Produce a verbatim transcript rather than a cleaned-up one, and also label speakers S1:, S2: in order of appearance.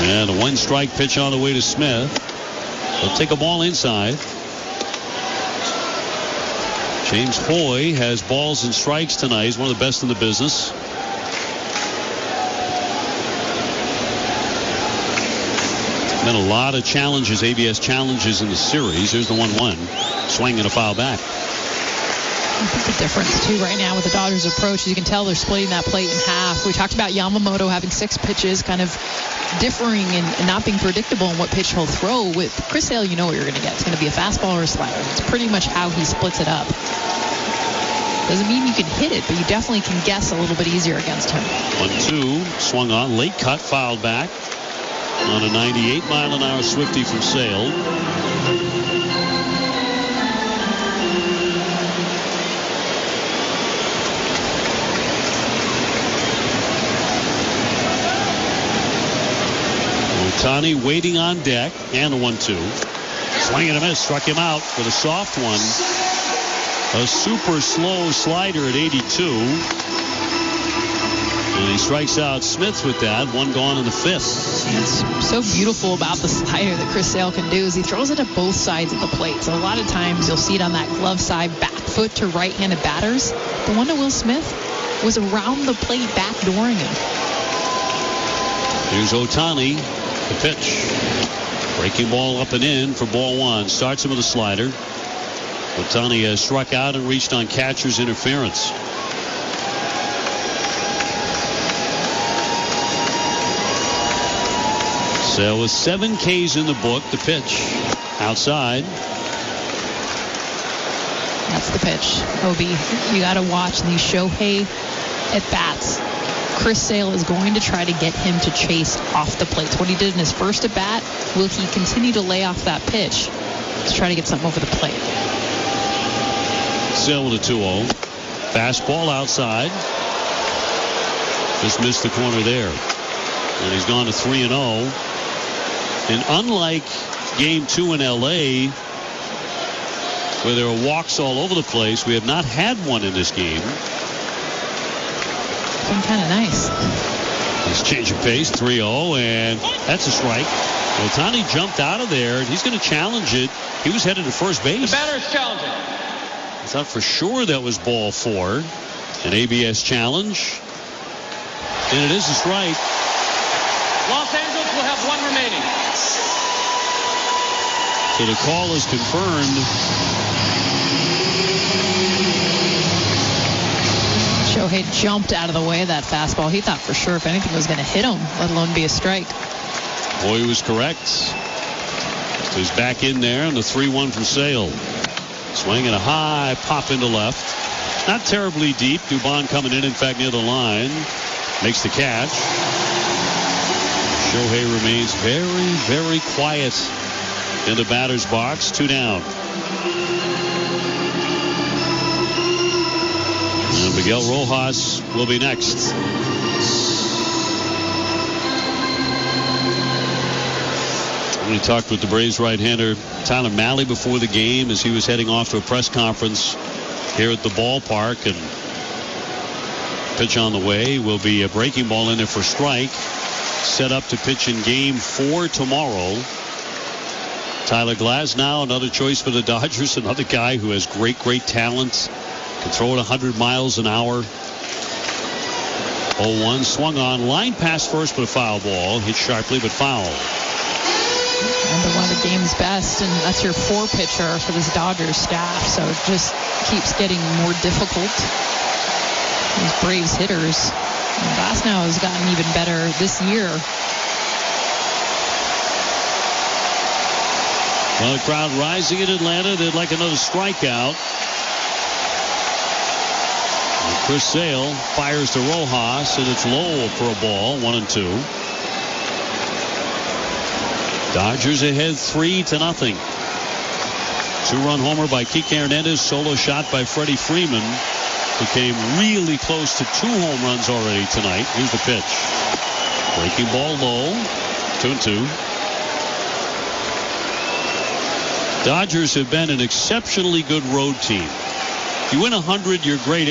S1: And a one strike pitch on the way to Smith. They'll take a ball inside. James Hoy has balls and strikes tonight. He's one of the best in the business. Been a lot of challenges, A B S challenges in the series. Here's the one one. Swing and a foul back.
S2: I think the difference, too, right now with the Dodgers' approach is you can tell they're splitting that plate in half. We talked about Yamamoto having six pitches, kind of differing and, and not being predictable in what pitch he'll throw. With Chris Sale, you know what you're going to get. It's going to be a fastball or a slider. It's pretty much how he splits it up. Doesn't mean you can hit it, but you definitely can guess a little bit easier against him.
S1: one two, swung on, late cut, fouled back on a ninety-eight mile an hour Swifty from Sale. Ohtani waiting on deck, and a one two. Swing and a miss, struck him out with a soft one. A super slow slider at eighty-two. And he strikes out Smith with that. One gone in the fifth.
S2: What's so beautiful about the slider that Chris Sale can do is he throws it at both sides of the plate. So a lot of times you'll see it on that glove side, back foot to right-handed batters. The one to Will Smith was around the plate, backdooring him.
S1: Here's Ohtani. The pitch. Breaking ball up and in for ball one. Starts him with a slider. Ohtani has struck out and reached on catcher's interference. So with seven Ks in the book, the pitch outside.
S2: That's the pitch. Obi, you got to watch these Shohei at bats. Chris Sale is going to try to get him to chase off the plate. It's what he did in his first at bat. Will he continue to lay off that pitch to try to get something over the plate?
S1: Sale with a two oh. Fastball outside. Just missed the corner there. And he's gone to three and oh. And unlike game two in L A, where there are walks all over the place, we have not had one in this game.
S2: It's been kind of nice.
S1: Nice change of pace, three oh, and that's a strike. Ohtani jumped out of there, and he's going to challenge it. He was headed to first base.
S3: The batter is challenging.
S1: I thought for sure that was ball four. An A B S challenge. And it is a strike.
S3: Los Angeles will have one remaining.
S1: So the call is confirmed.
S2: Shohei jumped out of the way of that fastball. He thought for sure if anything was going to hit him, let alone be a strike.
S1: Boy, he was correct. So he's back in there, and the three one from Sale. Swing and a high pop into left. Not terribly deep. Dubon coming in, in fact, near the line. Makes the catch. Shohei remains very, very quiet in the batter's box. Two down. And Miguel Rojas will be next. We talked with the Braves right-hander Tyler Mahle before the game as he was heading off to a press conference here at the ballpark. And pitch on the way will be a breaking ball in there for strike. Set up to pitch in game four tomorrow. Tyler Glasnow, another choice for the Dodgers, another guy who has great, great talent. Can throw it one hundred miles an hour. oh one, swung on, line past first, but a foul ball. Hit sharply, but foul.
S2: And one of the game's best, and that's your four pitcher for this Dodgers staff. So it just keeps getting more difficult. These Braves hitters. Glasnow has gotten even better this year.
S1: Well, the crowd rising in Atlanta. They'd like another strikeout. And Chris Sale fires to Rojas, and it's low for a ball. One and two. Dodgers ahead three to nothing. Two-run homer by Kike Hernandez. Solo shot by Freddie Freeman, who came really close to two home runs already tonight. Here's the pitch. Breaking ball low. Two and two. Dodgers have been an exceptionally good road team. If you win one hundred, you're great.